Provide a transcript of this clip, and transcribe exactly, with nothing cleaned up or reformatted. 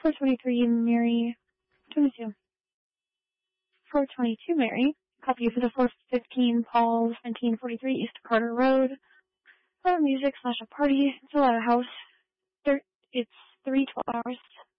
four twenty-three, Mary, twenty-two. four twenty-two, Mary, copy for the four fifteen, Paul, seventeen forty-three, East Carter Road. A music slash a party. It's a lot of house. Thir- it's three twelve hours.